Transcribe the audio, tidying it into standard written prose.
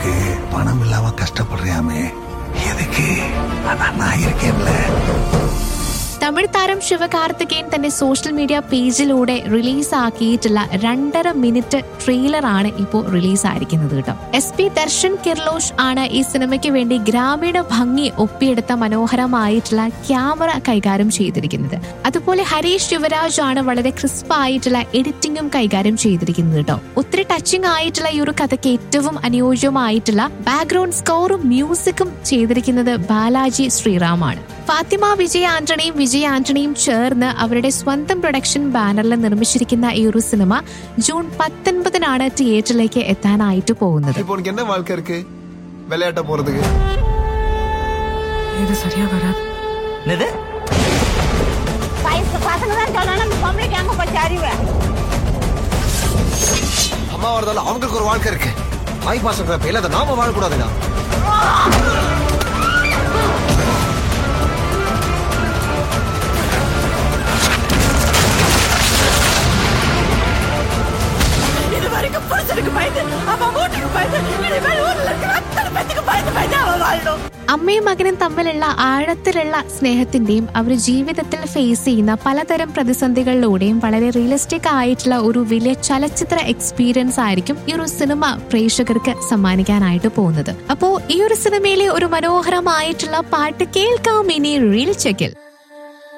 உனக்கு பணம் இல்லாம கஷ்டப்படுறியாமே, எதுக்கு? அதான் நான் இருக்கேன்ல. തമിഴ് താരം ശിവകാർത്തികേയൻ തന്റെ സോഷ്യൽ മീഡിയ പേജിലൂടെ റിലീസാക്കിയിട്ടുള്ള 2.5 മിനിറ്റ് ട്രെയിലറാണ് ഇപ്പോൾ റിലീസായിരിക്കുന്നത് കേട്ടോ. SP ദർശൻ കിർലോഷ് ആണ് ഈ സിനിമയ്ക്ക് വേണ്ടി ഗ്രാമീണ ഭംഗി ഒപ്പിയെടുത്ത മനോഹരമായിട്ടുള്ള ക്യാമറ കൈകാര്യം ചെയ്തിരിക്കുന്നത്. അതുപോലെ ഹരീഷ് യുവരാജ് ആണ് വളരെ ക്രിസ്പ് ആയിട്ടുള്ള എഡിറ്റിംഗും കൈകാര്യം ചെയ്തിരിക്കുന്നത് കേട്ടോ. ഒത്തിരി ടച്ചിങ് ആയിട്ടുള്ള ഈ ഒരു കഥയ്ക്ക് ഏറ്റവും അനുയോജ്യമായിട്ടുള്ള ബാക്ക്ഗ്രൗണ്ട് സ്കോറും മ്യൂസിക്കും ചെയ്തിരിക്കുന്നത് ബാലാജി ശ്രീറാമാണ്. ഫാത്തിമ വിജയ് ആന്റണിയും ചേർന്ന് അവരുടെ സ്വന്തം പ്രൊഡക്ഷൻ ബാനറിൽ നിർമ്മിച്ചിരിക്കുന്ന ഈ ഒരു സിനിമ ജൂൺ 19 തിയേറ്ററിലേക്ക് എത്താനായിട്ട് പോകുന്നത്. அவங்களுக்கு ஒரு வாழ்க்கை இருக்கு. வாய் பாசம் நாம வாழக்கூடாதுடா. അമ്മയും മകനും തമ്മിലുള്ള ആഴത്തിലുള്ള സ്നേഹത്തിന്റെയും അവർ ജീവിതത്തിൽ ഫേസ് ചെയ്യുന്ന പലതരം പ്രതിസന്ധികളിലൂടെയും വളരെ റിയലിസ്റ്റിക് ആയിട്ടുള്ള ഒരു വലിയ ചലച്ചിത്ര എക്സ്പീരിയൻസ് ആയിരിക്കും ഈ ഒരു സിനിമ പ്രേക്ഷകർക്ക് സമ്മാനിക്കാനായിട്ട് പോകുന്നത്. അപ്പോ ഈ ഒരു സിനിമയിലെ ഒരു മനോഹരമായിട്ടുള്ള പാട്ട് കേൾക്കാം ഇനി റീൽ ചെക്കിൽ.